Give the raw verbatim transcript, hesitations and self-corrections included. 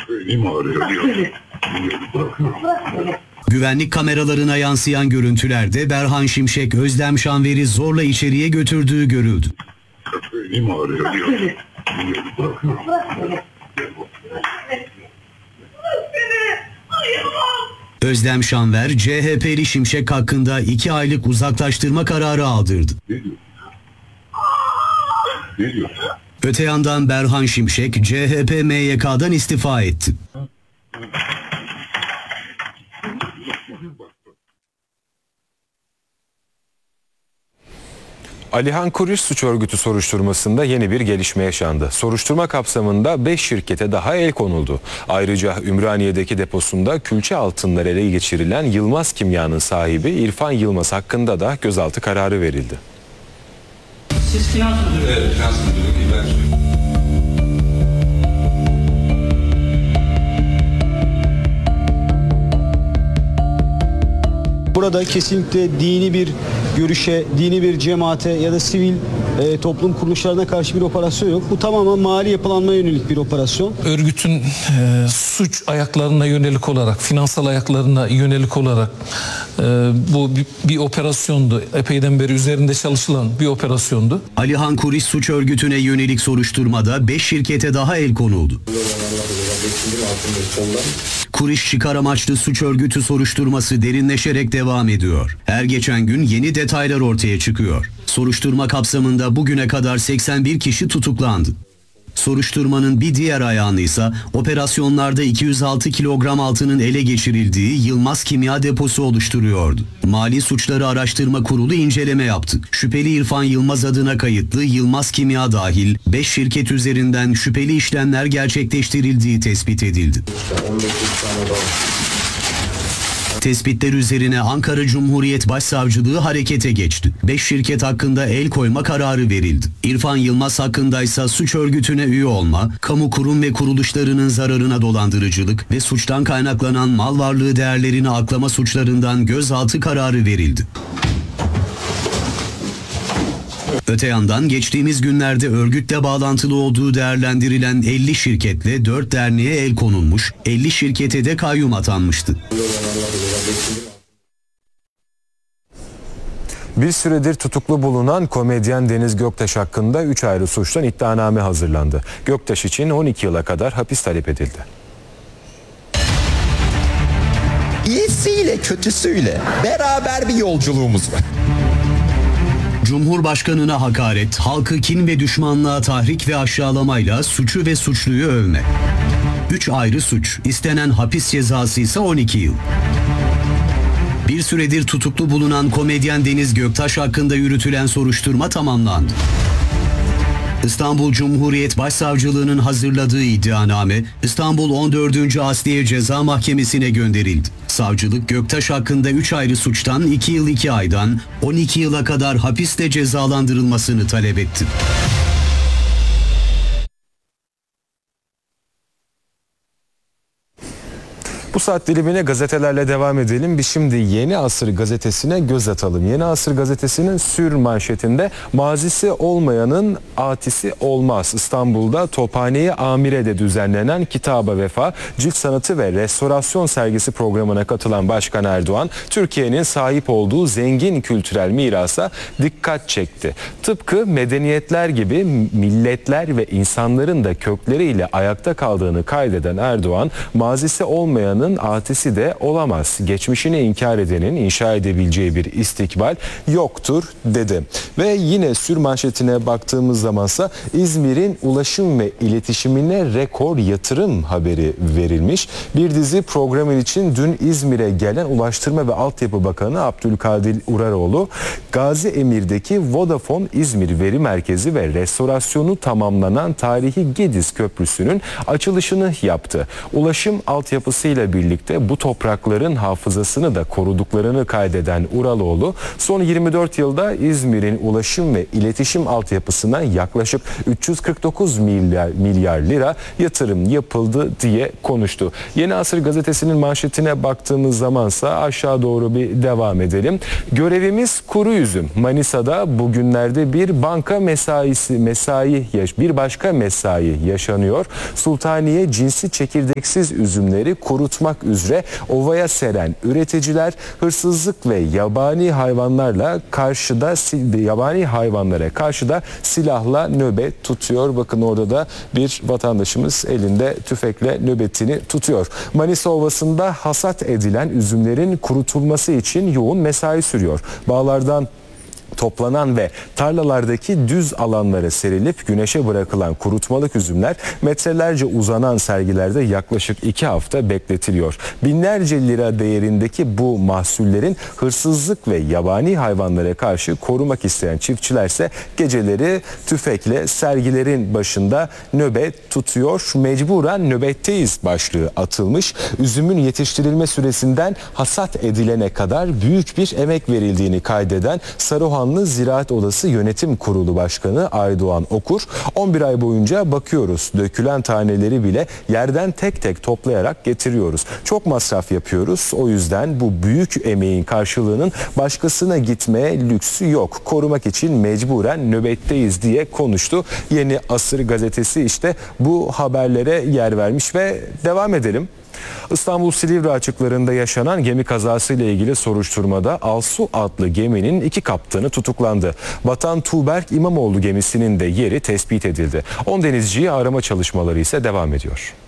Benim ağrıyor diyor. Güvenlik kameralarına yansıyan görüntülerde Berhan Şimşek, Özlem Şanver'i zorla içeriye götürdüğü görüldü. Benim ağrıyor diyor. Özlem Şanver, C H P'li Şimşek hakkında iki aylık uzaklaştırma kararı aldırdı. Ne diyor? Ne diyor? Öte yandan Berhan Şimşek, C H P M Y K'dan istifa etti. Alihan Kuruş suç örgütü soruşturmasında yeni bir gelişme yaşandı. Soruşturma kapsamında beş şirkete daha el konuldu. Ayrıca Ümraniye'deki deposunda külçe altınlar ele geçirilen Yılmaz Kimya'nın sahibi İrfan Yılmaz hakkında da gözaltı kararı verildi. Siz finans müdürü. Evet, finans müdürü. Burada kesinlikle dini bir görüşe, dini bir cemaate ya da sivil e, toplum kuruluşlarına karşı bir operasyon yok. Bu tamamen mali yapılanmaya yönelik bir operasyon. Örgütün e, suç ayaklarına yönelik olarak, finansal ayaklarına yönelik olarak e, bu bir, bir operasyondu. Epeyden beri üzerinde çalışılan bir operasyondu. Alihan Kuruş suç örgütüne yönelik soruşturmada beş şirkete daha el konuldu. Kuruş çıkar amaçlı suç örgütü soruşturması derinleşerek devam ediyor. Her geçen gün yeni detaylar ortaya çıkıyor. Soruşturma kapsamında bugüne kadar seksen bir kişi tutuklandı. Soruşturmanın bir diğer ayağını ise operasyonlarda iki yüz altı kilogram altının ele geçirildiği Yılmaz Kimya deposu oluşturuyordu. Mali Suçları Araştırma Kurulu inceleme yaptı. Şüpheli İrfan Yılmaz adına kayıtlı Yılmaz Kimya dahil beş şirket üzerinden şüpheli işlemler gerçekleştirildiği tespit edildi. Tespitler üzerine Ankara Cumhuriyet Başsavcılığı harekete geçti. beş şirket hakkında el koyma kararı verildi. İrfan Yılmaz hakkındaysa suç örgütüne üye olma, kamu kurum ve kuruluşlarının zararına dolandırıcılık ve suçtan kaynaklanan mal varlığı değerlerini aklama suçlarından gözaltı kararı verildi. Öte yandan geçtiğimiz günlerde örgütle bağlantılı olduğu değerlendirilen elli şirketle dört derneğe el konulmuş, elli şirkete de kayyum atanmıştı. Bir süredir tutuklu bulunan komedyen Deniz Göktaş hakkında üç ayrı suçtan iddianame hazırlandı. Göktaş için on iki yıla kadar hapis talep edildi. İyisiyle kötüsüyle beraber bir yolculuğumuz var. Cumhurbaşkanına hakaret, halkı kin ve düşmanlığa tahrik ve aşağılamayla suçu ve suçluyu övme. Üç ayrı suç, istenen hapis cezası ise on iki yıl. Bir süredir tutuklu bulunan komedyen Deniz Göktaş hakkında yürütülen soruşturma tamamlandı. İstanbul Cumhuriyet Başsavcılığı'nın hazırladığı iddianame İstanbul on dördüncü Asliye Ceza Mahkemesi'ne gönderildi. Savcılık Göktaş hakkında üç ayrı suçtan iki yıl iki aydan on iki yıla kadar hapiste cezalandırılmasını talep etti. Bu saat dilimine gazetelerle devam edelim. Biz şimdi Yeni Asır gazetesine göz atalım. Yeni Asır gazetesinin sür manşetinde mazisi olmayanın atisi olmaz. İstanbul'da Tophane'yi Amire'de düzenlenen Kitaba Vefa, Cilt Sanatı ve Restorasyon sergisi programına katılan Başkan Erdoğan, Türkiye'nin sahip olduğu zengin kültürel mirasa dikkat çekti. Tıpkı medeniyetler gibi milletler ve insanların da kökleriyle ayakta kaldığını kaydeden Erdoğan, mazisi olmayanın atisi de olamaz. Geçmişini inkar edenin inşa edebileceği bir istikbal yoktur dedi. Ve yine sür manşetine baktığımız zamansa İzmir'in ulaşım ve iletişimine rekor yatırım haberi verilmiş. Bir dizi programın için dün İzmir'e gelen Ulaştırma ve Altyapı Bakanı Abdülkadir Uraroğlu, Gazi Emir'deki Vodafone İzmir Veri Merkezi ve restorasyonu tamamlanan tarihi Gediz Köprüsü'nün açılışını yaptı. Ulaşım altyapısıyla birlikte bu toprakların hafızasını da koruduklarını kaydeden Uraloğlu, son yirmi dört yılda İzmir'in ulaşım ve iletişim altyapısına yaklaşık üç yüz kırk dokuz milyar, milyar lira yatırım yapıldı diye konuştu. Yeni Asır gazetesinin manşetine baktığımız zamansa aşağı doğru bir devam edelim. Görevimiz kuru üzüm. Manisa'da bugünlerde bir banka mesaisi mesai yaş bir başka mesai yaşanıyor. Sultaniye cinsi çekirdeksiz üzümleri kurutmak üzere ovaya seren üreticiler hırsızlık ve yabani hayvanlarla karşıda yabani hayvanlara karşı da silahla nöbet tutuyor. Bakın orada da bir vatandaşımız elinde tüfekle nöbetini tutuyor. Manisa Ovası'nda hasat edilen üzümlerin kurutulması için yoğun mesai sürüyor. Bağlardan toplanan ve tarlalardaki düz alanlara serilip güneşe bırakılan kurutmalık üzümler metrelerce uzanan sergilerde yaklaşık iki hafta bekletiliyor. Binlerce lira değerindeki bu mahsullerin hırsızlık ve yabani hayvanlara karşı korumak isteyen çiftçilerse geceleri tüfekle sergilerin başında nöbet tutuyor. Mecburen nöbetteyiz başlığı atılmış. Üzümün yetiştirilme süresinden hasat edilene kadar büyük bir emek verildiğini kaydeden Saruhan Ziraat Odası Yönetim Kurulu Başkanı Aydoğan Okur, on bir ay boyunca bakıyoruz, dökülen taneleri bile yerden tek tek toplayarak getiriyoruz. Çok masraf yapıyoruz, o yüzden bu büyük emeğin karşılığının başkasına gitmeye lüksü yok. Korumak için mecburen nöbetteyiz diye konuştu. Yeni Asır gazetesi işte bu haberlere yer vermiş ve devam edelim. İstanbul Silivri açıklarında yaşanan gemi kazası ile ilgili soruşturmada Alsu adlı geminin iki kaptanı tutuklandı. Batan Tuğberk İmamoğlu gemisinin de yeri tespit edildi. on denizciyi arama çalışmaları ise devam ediyor.